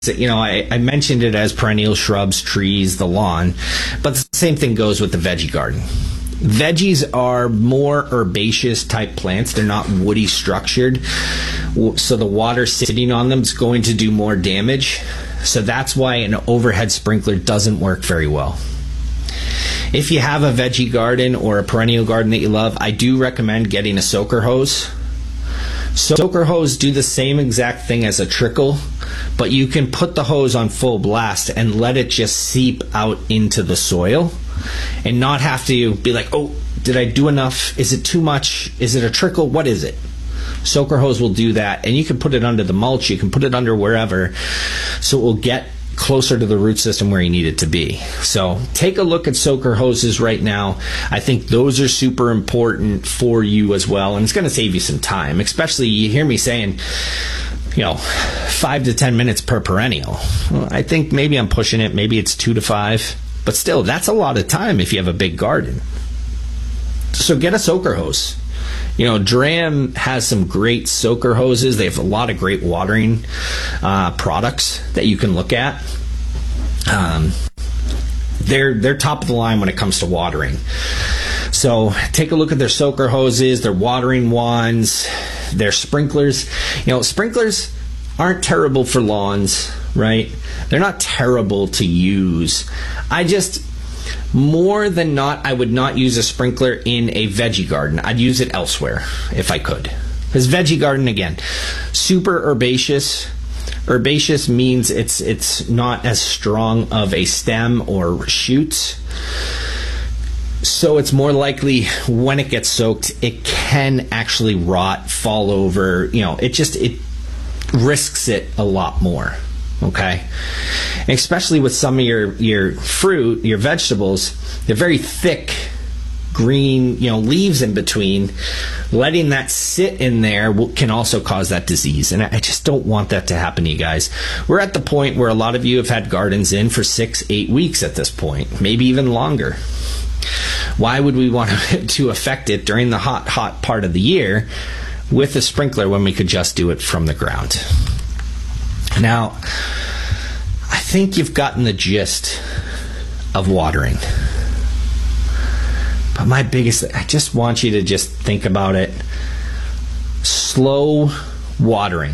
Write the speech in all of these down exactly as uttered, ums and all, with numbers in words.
you know, I, I mentioned it as perennial shrubs, trees, the lawn, but the same thing goes with the veggie garden. Veggies are more herbaceous type plants. They're not woody structured, so the water sitting on them is going to do more damage. So that's why an overhead sprinkler doesn't work very well. If you have a veggie garden or a perennial garden that you love, I do recommend getting a soaker hose. Soaker hose do the same exact thing as a trickle, but you can put the hose on full blast and let it just seep out into the soil and not have to be like, oh, did I do enough? Is it too much? Is it a trickle? What is it? Soaker hose will do that, and you can put it under the mulch, you can put it under wherever, so it will get closer to the root system where you need it to be. So take a look at soaker hoses right now. I think those are super important for you as well, and it's going to save you some time. Especially, you hear me saying, you know, five to ten minutes per perennial. Well, I think maybe I'm pushing it. Maybe it's two to five, but still, that's a lot of time if you have a big garden. So get a soaker hose. You know, Dram has some great soaker hoses. They have a lot of great watering uh, products that you can look at. Um, they're they're top of the line when it comes to watering. So take a look at their soaker hoses, their watering wands, their sprinklers. You know, sprinklers aren't terrible for lawns, right? They're not terrible to use. I just... More than not, I would not use a sprinkler in a veggie garden. I'd use it elsewhere if I could. Because veggie garden, again, super herbaceous. Herbaceous means it's it's not as strong of a stem or shoots. So it's more likely when it gets soaked, it can actually rot, fall over. You know, it just, it risks it a lot more. Okay, especially with some of your your fruit, your vegetables, they're very thick, green, you know, leaves in between. Letting that sit in there will, can also cause that disease, and I just don't want that to happen to you guys. We're at the point where a lot of you have had gardens in for six, eight weeks at this point, maybe even longer. Why would we want to affect it during the hot, hot part of the year with a sprinkler when we could just do it from the ground? Now, I think you've gotten the gist of watering. But my biggest, I just want you to just think about it. Slow watering.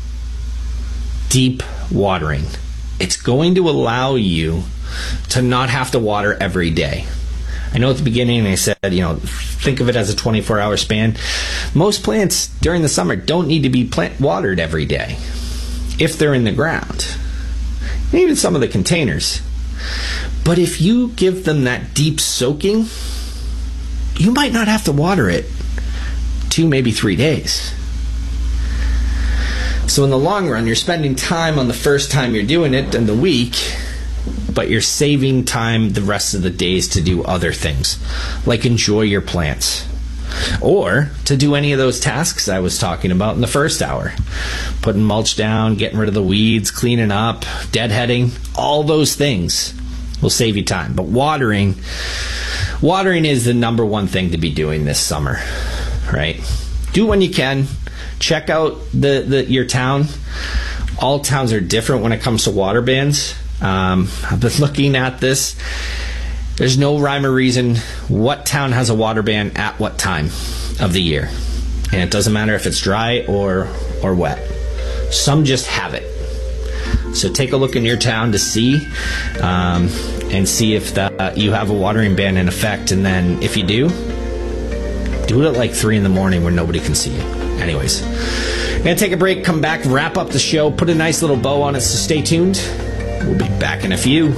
Deep watering. It's going to allow you to not have to water every day. I know at the beginning I said, you know, think of it as a twenty-four hour span. Most plants during the summer don't need to be plant watered every day if they're in the ground. Even some of the containers. But if you give them that deep soaking, you might not have to water it two, maybe three days. So in the long run, you're spending time on the first time you're doing it in the week, but you're saving time the rest of the days to do other things, like enjoy your plants. Or to do any of those tasks I was talking about in the first hour. Putting mulch down, getting rid of the weeds, cleaning up, deadheading, all those things will save you time. But watering, watering is the number one thing to be doing this summer, right? Do when you can. Check out the, the your town. All towns are different when it comes to water bans. Um, I've been looking at this. There's no rhyme or reason what town has a water ban at what time of the year. And it doesn't matter if it's dry or or wet. Some just have it. So take a look in your town to see um, and see if that, you have a watering ban in effect. And then if you do, do it at like three in the morning where nobody can see you. Anyways, I'm going to take a break, come back, wrap up the show, put a nice little bow on it, so stay tuned. We'll be back in a few.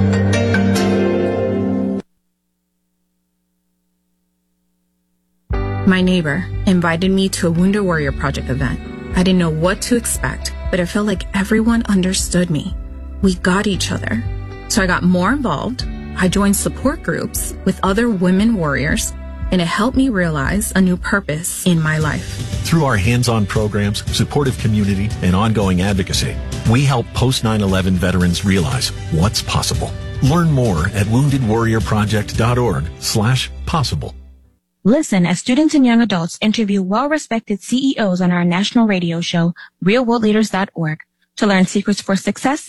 My neighbor invited me to a Wounded Warrior Project event. I didn't know what to expect, but it felt like everyone understood me. We got each other. So I got more involved. I joined support groups with other women warriors, and it helped me realize a new purpose in my life. Through our hands-on programs, supportive community, and ongoing advocacy, we help post nine eleven veterans realize what's possible. Learn more at wounded warrior project dot org slash possible. Listen as students and young adults interview well-respected C E Os on our national radio show, real world leaders dot org. To learn secrets for success,